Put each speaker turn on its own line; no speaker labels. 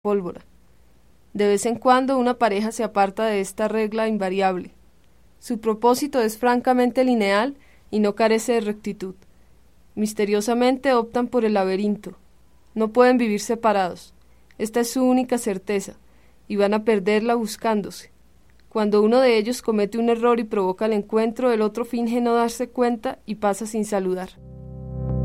pólvora. De vez en cuando una pareja se aparta de esta regla invariable. Su propósito es francamente lineal y no carece de rectitud. Misteriosamente optan por el laberinto. No pueden vivir separados. Esta es su única certeza, y van a perderla buscándose. Cuando uno de ellos comete un error y provoca el encuentro, el otro finge no darse cuenta y pasa sin saludar.